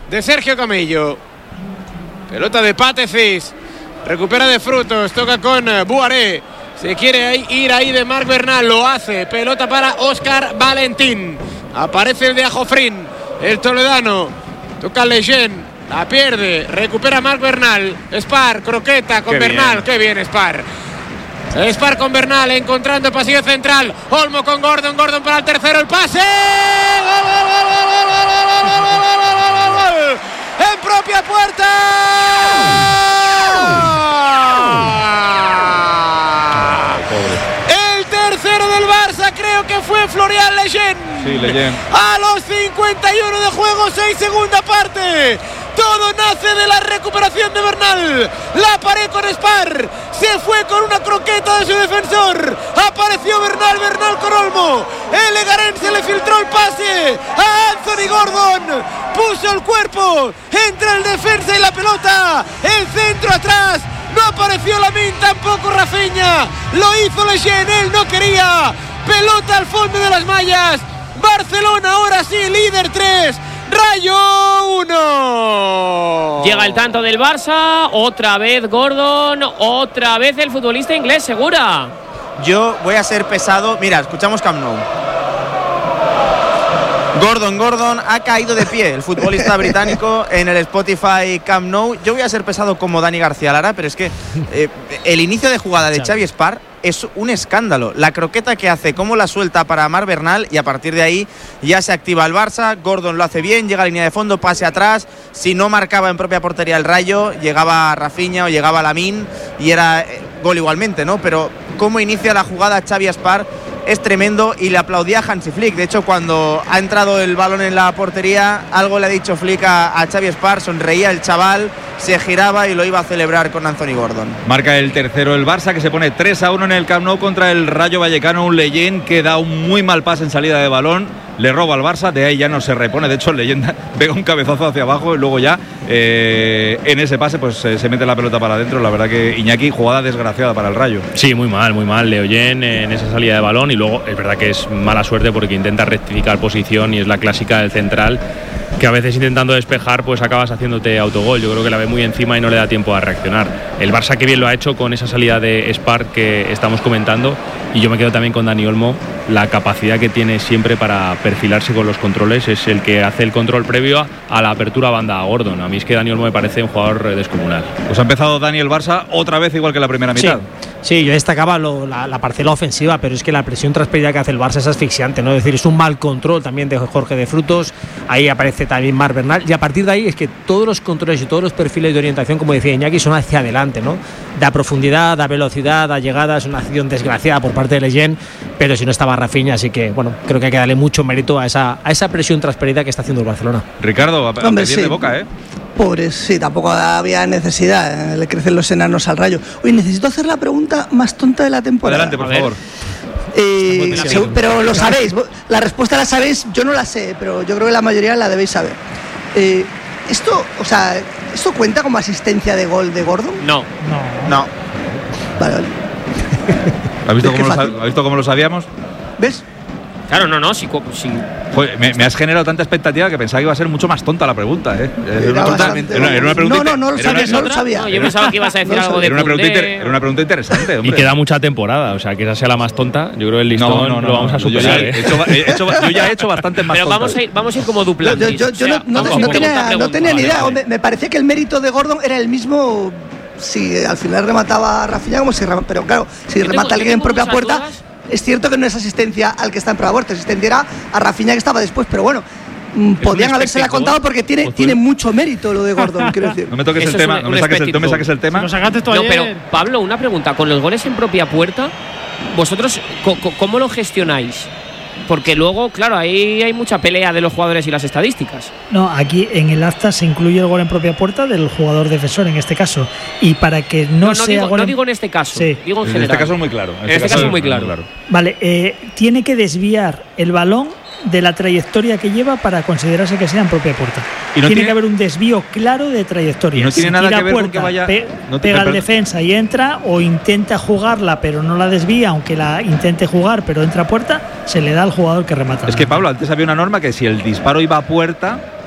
de Sergio Camello. Pelota de Patecis. Recupera de Frutos. Toca con Buaré. Se quiere ir ahí de Marc Bernal. Lo hace. Pelota para Óscar Valentín. Aparece el de Ajofrín. El toledano. Toca Lejeune. La pierde. Recupera Marc Bernal. Spar. Croqueta con Bernal. Qué bien Spar. Spar con Bernal. Encontrando pasillo central. Olmo con Gordon. Gordon para el tercero. El pase. ¡Gol! En propia puerta. El tercero del Barça, creo que fue Florian Lejeune. Sí, Lejeune. A los 51 de juego, 6 segunda parte. Todo nace de la recuperación de Bernal. La pared con Spar. Se fue con una croqueta de su defensor. Apareció Bernal con Olmo. El Egarense le filtró el pase a Anthony Gordon. Puso el cuerpo entre el defensa y la pelota. El centro atrás. No apareció Lamine, tampoco Rafinha. Lo hizo Lejeune, él no quería. Pelota al fondo de las mallas. Barcelona ahora sí, líder 3. Rayo 1. Llega el tanto del Barça. Otra vez Gordon. Otra vez el futbolista inglés, Segura. Yo voy a ser pesado. Mira, escuchamos Camp Nou. Gordon ha caído de pie, el futbolista británico, en el Spotify Camp Nou. Yo voy a ser pesado como Dani García Lara, pero es que el inicio de jugada de Xavi Spar es un escándalo. La croqueta que hace, cómo la suelta para Marc Bernal, y a partir de ahí ya se activa el Barça. Gordon lo hace bien, llega a línea de fondo, pase atrás. Si no marcaba en propia portería el Rayo, llegaba Rafinha o llegaba Lamine y era gol igualmente, ¿no? Pero cómo inicia la jugada Xavi Spar es tremendo, y le aplaudía a Hansi Flick. De hecho, cuando ha entrado el balón en la portería, algo le ha dicho Flick a Xavi Spar, sonreía el chaval, se giraba y lo iba a celebrar con Anthony Gordon. Marca el tercero el Barça, que se pone 3-1 en el Camp Nou contra el Rayo Vallecano. Un Lejeune que da un muy mal pase en salida de balón, le roba al Barça, de ahí ya no se repone. De hecho, el Lejeune pega un cabezazo hacia abajo y luego ya en ese pase pues se mete la pelota para adentro. La verdad que Iñaki, jugada desgraciada para el Rayo. Sí, muy mal Lejeune en esa salida de balón, y luego es verdad que es mala suerte porque intenta rectificar posición y es la clásica del central, que a veces intentando despejar pues acabas haciéndote autogol. Yo creo que la ve muy encima y no le da tiempo a reaccionar. El Barça que bien lo ha hecho con esa salida de Spar que estamos comentando, y yo me quedo también con Dani Olmo. La capacidad que tiene siempre para perfilarse con los controles, es el que hace el control previo a la apertura banda a Gordon. A mí es que Dani Olmo me parece un jugador descomunal. Pues ha empezado Dani el Barça otra vez igual que la primera mitad. Sí, yo destacaba la parcela ofensiva, pero es que la presión transferida que hace el Barça es asfixiante, ¿no? Es decir, es un mal control también de Jorge de Frutos. Ahí aparece también Marc Bernal, y a partir de ahí es que todos los controles y todos los perfiles de orientación, como decía Iñaki, son hacia adelante, ¿no? Da profundidad, da velocidad, da llegada. Es una acción desgraciada por parte de Lejeune, pero si no estaba Rafinha, así que bueno, creo que hay que darle mucho mérito a esa presión transferida que está haciendo el Barcelona. Ricardo, de boca, Pobres, sí, tampoco había necesidad, le crecen los enanos al Rayo. Oye, necesito hacer la pregunta más tonta de la temporada. Adelante, por favor. Pero lo sabéis, la respuesta la sabéis, yo no la sé, pero yo creo que la mayoría la debéis saber. ¿Esto cuenta como asistencia de gol de Gordon? No. Vale. ¿Has visto cómo lo sabíamos? ¿Ves? Claro, no, sí. Joder, me has generado tanta expectativa que pensaba que iba a ser mucho más tonta la pregunta, Era una pregunta. No lo sabía. No, yo pensaba que ibas a decir algo de era una pregunta interesante, hombre. Y queda mucha temporada, o sea, que esa sea la más tonta. Yo creo que el listón lo vamos a superar. Yo ya he hecho bastantes más tontas. Pero vamos a ir como Duplantis. Yo no tenía ni idea. Me parecía que el mérito de Gordon era el mismo. Si al final remataba a Rafinha, pero claro, si remata alguien en propia puerta. Es cierto que no es asistencia al que está en propia puerta, asistencia era a Rafinha que estaba después, pero bueno, podían habérsela contado porque tiene mucho mérito lo de Gordon, quiero decir. No me toques el tema, no me saques el tema. Lo sacaste tú ayer. Pero Pablo, una pregunta, con los goles en propia puerta, vosotros ¿cómo lo gestionáis? Porque luego, claro, ahí hay mucha pelea de los jugadores y las estadísticas. No, aquí en el acta se incluye el gol en propia puerta del jugador defensor en este caso. Y para que no sea gol. No digo en este caso, sí. Digo en general. En este caso es muy claro. En este caso es muy claro. Vale, tiene que desviar el balón de la trayectoria que lleva para considerarse que sea en propia puerta. ¿Y no tiene que haber un desvío claro de trayectoria. Y no tiene nada que ver con que vaya. Pega al defensa y entra, o intenta jugarla pero no la desvía, aunque la intente jugar pero entra a puerta, se le da al jugador que remata. Es que Pablo, antes había una norma que si el disparo iba a puerta,